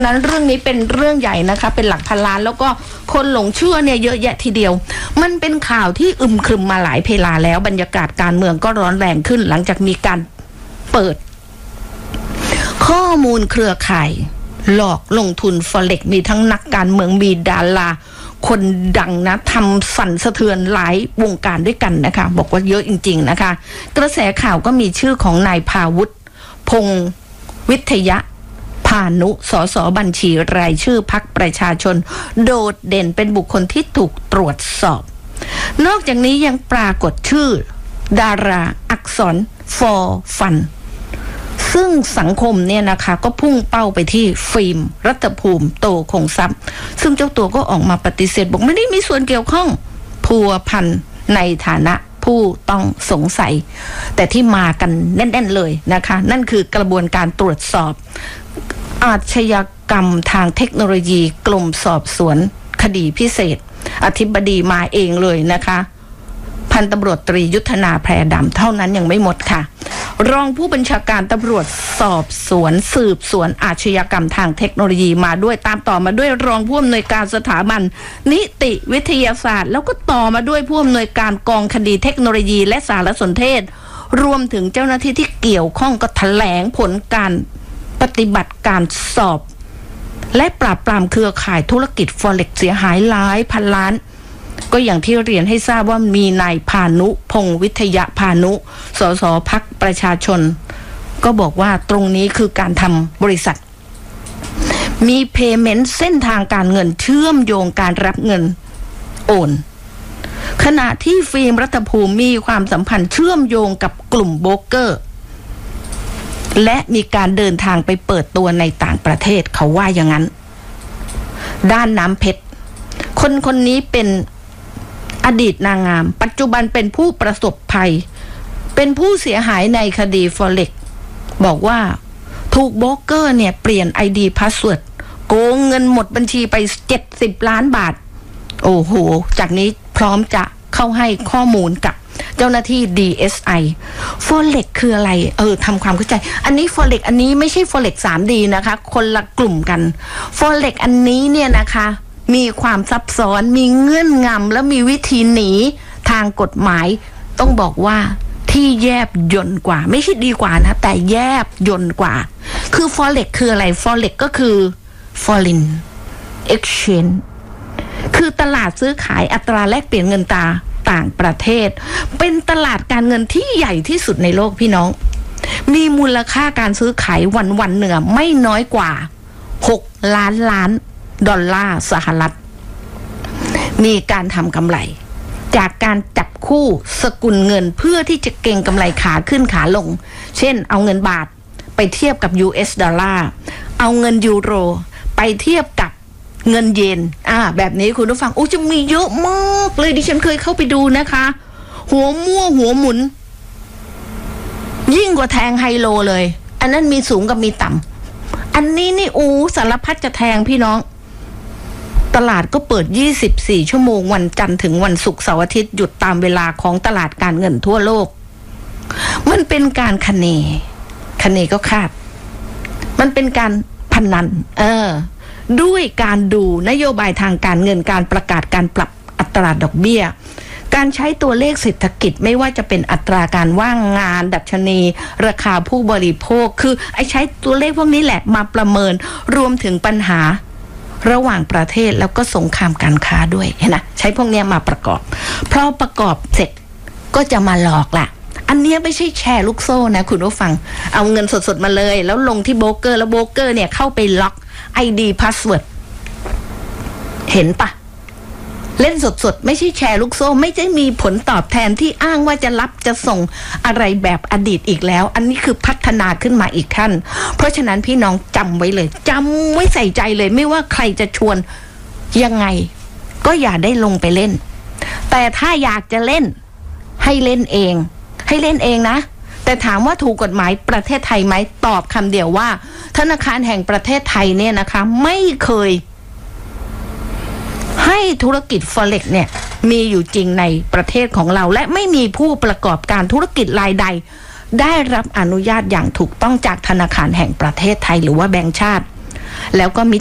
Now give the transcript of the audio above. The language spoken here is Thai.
นั้นเรื่องนี้เป็นเรื่องใหญ่นะคะเป็นหลักพันล้านแล้วก็คนหลงเชื่อเนี่ยเยอะแยะทีเดียวมันเป็นข่าวที่อึมครึมมาหลายเวลาแล้วบรรยากาศการเมืองก็ร้อนแรงขึ้นหลังจากมีการเปิดข้อมูลเครือข่ายหลอกลงทุน Forex มีทั้งนักการเมืองมีดาราคนดังนะทำสั่นสะเทือนหลายวงการด้วยกันนะคะบอกว่าเยอะจริงๆนะคะกระแสข่าวก็มีชื่อของนายภาวุฒิพงศ์วิทยาพานุสสบัญชีรายชื่อพรรคประชาชนโดดเด่นเป็นบุคคลที่ถูกตรวจสอบนอกจากนี้ยังปรากฏชื่อดาราอักษร for fun ซึ่งสังคมเนี่ยนะคะก็พุ่งเป้าไปที่ฟิล์มรัตภูมิโตคงทรัพย์ซึ่งเจ้าตัวก็ออกมาปฏิเสธบอกไม่ได้มีส่วนเกี่ยวข้องพัวพันในฐานะผู้ต้องสงสัยแต่ที่มากันแน่นๆเลยนะคะนั่นคือกระบวนการตรวจสอบอาชญากรรมทางเทคโนโลยีกรมสอบสวนคดีพิเศษอธิบดีมาเองเลยนะคะพันตำรวจตรียุทธนาแพรดำเท่านั้นยังไม่หมดค่ะรองผู้บัญชาการตำรวจสอบสวนสืบสวนอาชญากรรมทางเทคโนโลยีมาด้วยตามต่อมาด้วยรองผู้อำนวยการสถาบันนิติวิทยาศาสตร์แล้วก็ต่อมาด้วยผู้อำนวยการกองคดีเทคโนโลยีและสารสนเทศรวมถึงเจ้าหน้าที่ที่เกี่ยวข้องก็แถลงผลการปฏิบัติการสอบและปราบปรามเครือข่ายธุรกิจ Forex เสียหายหลายพันล้านก็อย่างที่เรียนให้ทราบว่ามีนายพานุพงศ์วิทยาพานุสสพรรคประชาชนก็บอกว่าตรงนี้คือการทำบริษัทมีเพย์เมนต์เส้นทางการเงินเชื่อมโยงการรับเงินโอนขณะที่ฟิล์มรัตภูมิมีความสัมพันธ์เชื่อมโยงกับกลุ่มโบรกเกอร์และมีการเดินทางไปเปิดตัวในต่างประเทศเขาว่าอย่างนั้นด้านน้ำเพชรคนนี้เป็นอดีตนางงามปัจจุบันเป็นผู้ประสบภัยเป็นผู้เสียหายในคดี Forex บอกว่าถูกโบรกเกอร์เนี่ยเปลี่ยน ID Password โกงเงินหมดบัญชีไป70ล้านบาทโอ้โหจากนี้พร้อมจะเข้าให้ข้อมูลกับเจ้าหน้าที่ DSI Forex คืออะไรทำความเข้าใจอันนี้ Forex อันนี้ไม่ใช่ Forex 3D นะคะคนละกลุ่มกัน Forex อันนี้เนี่ยนะคะมีความซับซ้อนมีเงื่อนงำและมีวิธีหนีทางกฎหมายต้องบอกว่าที่แยบยลกว่าไม่ใช่ดีกว่านะแต่แยบยลกว่าคือ Forex คืออะไร Forex ก็คือ Foreign Exchange คือตลาดซื้อขายอัตราแลกเปลี่ยนเงินต่างประเทศเป็นตลาดการเงินที่ใหญ่ที่สุดในโลกพี่น้องมีมูลค่าการซื้อขายวันหนึ่งไม่น้อยกว่า6 ล้านล้านดอลลาร์สหรัฐมีการทำกำไรจากการจับคู่สกุลเงินเพื่อที่จะเก็งกำไรขาขึ้นขาลงเช่นเอาเงินบาทไปเทียบกับ US ดอลลาร์เอาเงินยูโรไปเทียบกับเงินเยนแบบนี้คุณผู้ฟังจะมีเยอะมากเลยดิฉันเคยเข้าไปดูนะคะหัวมั่วหัวหมุนยิ่งกว่าแทงไฮโลเลยอันนั้นมีสูงกับมีต่ำอันนี้นี่สารพัดจะแทงพี่น้องตลาดก็เปิด24ชั่วโมงวันจันทร์ถึงวันศุกร์เสาร์อาทิตย์หยุดตามเวลาของตลาดการเงินทั่วโลกมันเป็นการคะเนก็คาดมันเป็นการพนันด้วยการดูนโยบายทางการเงินการประกาศการปรับอัตราดอกเบี้ยการใช้ตัวเลขเศรษฐกิจไม่ว่าจะเป็นอัตราการว่างงานดัชนีราคาผู้บริโภคคือใช้ตัวเลขพวกนี้แหละมาประเมินรวมถึงปัญหาระหว่างประเทศแล้วก็สงครามการค้าด้วยเห็นนะใช้พวกนี้มาประกอบพอประกอบเสร็จก็จะมาหลอกล่ะอันนี้ไม่ใช่แชร์ลูกโซ่นะคุณผู้ฟังเอาเงินสดๆมาเลยแล้วลงที่โบรกเกอร์แล้วโบรกเกอร์เนี่ยเข้าไปล็อก ID Password เห็นปะเล่นสดๆไม่ใช่แชร์ลูกโซ่ไม่ใช่มีผลตอบแทนที่อ้างว่าจะรับจะส่งอะไรแบบอดีตอีกแล้วอันนี้คือพัฒนาขึ้นมาอีกขั้นเพราะฉะนั้นพี่น้องจำไว้เลยจำไว้ใส่ใจเลยไม่ว่าใครจะชวนยังไงก็อย่าได้ลงไปเล่นแต่ถ้าอยากจะเล่นให้เล่นเองนะแต่ถามว่าถูกกฎหมายประเทศไทยไหมตอบคำเดียวว่าธนาคารแห่งประเทศไทยเนี่ยนะคะไม่เคยให้ธุรกิจ Forex เนี่ยมีอยู่จริงในประเทศของเราและไม่มีผู้ประกอบการธุรกิจรายใดได้รับอนุญาตอย่างถูกต้องจากธนาคารแห่งประเทศไทยหรือว่าแบงก์ชาติแล้วก็มิ